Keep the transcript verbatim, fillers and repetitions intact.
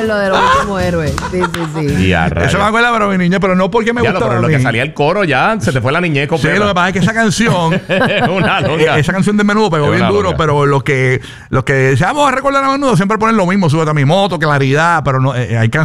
lo de los últimos héroes. Sí, sí, sí. Eso me acuerda, pero mi niña, pero no porque me gustaba. Pero lo que salía el coro ya, se te fue la niñez completa. Sí, lo que pasa es que esa canción, una longa. esa canción de Menudo pegó bien duro, longa. Pero los que, los que decíamos a recordar a Menudo siempre ponen lo mismo, súbete a mi moto, claridad, pero no, eh, hay canciones